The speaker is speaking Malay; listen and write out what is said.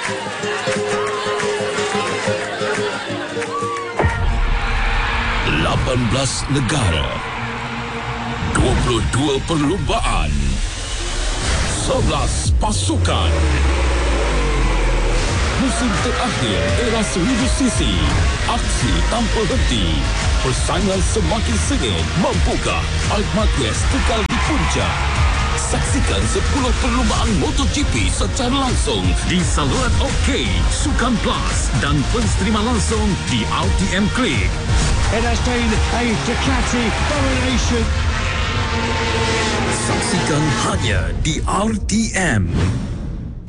18 negara, 22 perlumbaan, 11 pasukan. Musim terakhir era 1000 cc. Aksi tanpa henti. Persaingan semakin sengit. Mampukah Marc Marquez kekal di puncak? Saksikan 10 perlumbaan MotoGP secara langsung di saluran OK, Sukan Plus dan penstrima langsung di RTM Click. It has been a Ducati domination. Saksikan hanya di RTM.